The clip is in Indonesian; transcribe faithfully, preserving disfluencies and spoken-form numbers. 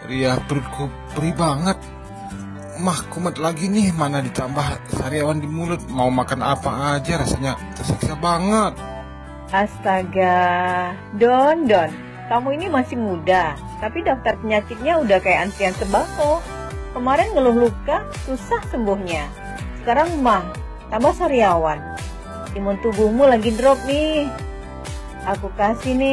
Ria, perutku perih banget. Mah kumat lagi nih, mana ditambah sariawan di mulut. Mau makan apa aja rasanya tersiksa banget. Astaga, Don, Don, kamu ini masih muda, tapi daftar penyakitnya udah kayak antrian sembako. Kemarin ngeluh luka, susah sembuhnya. Sekarang mah, tambah sariawan. Imun tubuhmu lagi drop nih. Aku kasih nih